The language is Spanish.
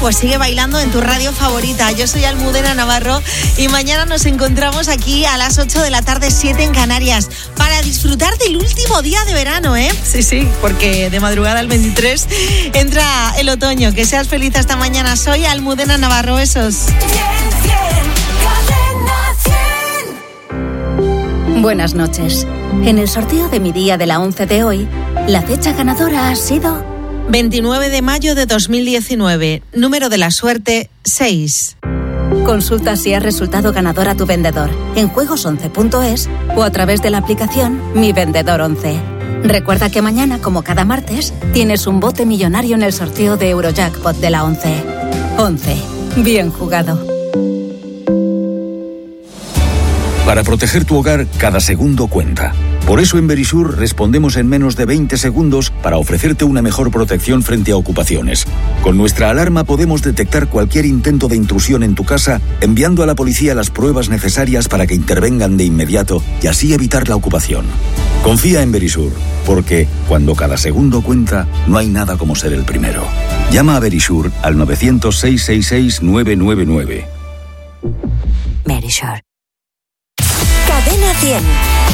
pues sigue bailando en tu radio favorita. Yo soy Almudena Navarro y mañana nos encontramos aquí a las 8 de la tarde, 7 en Canarias, para disfrutar del último día de verano, ¿eh? Sí, porque de madrugada al 23 entra el otoño. Que seas feliz hasta mañana. Soy Almudena Navarro, besos. Buenas noches. En el sorteo de mi día de la 11 de hoy, la fecha ganadora ha sido 29 de mayo de 2019. Número de la suerte 6. Consulta si has resultado ganador a tu vendedor en juegos11.es o a través de la aplicación Mi Vendedor 11. Recuerda que mañana, como cada martes, tienes un bote millonario en el sorteo de Eurojackpot de la 11. 11. Bien jugado. Para proteger tu hogar, cada segundo cuenta. Por eso en Verisur respondemos en menos de 20 segundos para ofrecerte una mejor protección frente a ocupaciones. Con nuestra alarma podemos detectar cualquier intento de intrusión en tu casa, enviando a la policía las pruebas necesarias para que intervengan de inmediato y así evitar la ocupación. Confía en Verisur, porque cuando cada segundo cuenta, no hay nada como ser el primero. Llama a Verisur al 900-666-999. Verisur. Cadena 100.